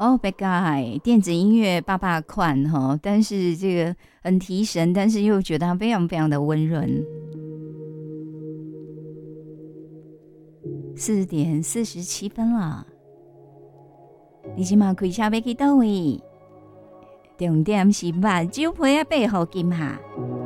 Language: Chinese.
哦，别改电子音乐爸爸款哈，但是这个很提神，但是又觉得它非常非常的温润。4:47了，你今晚开车要去倒位？重点是目睭皮仔背后金下。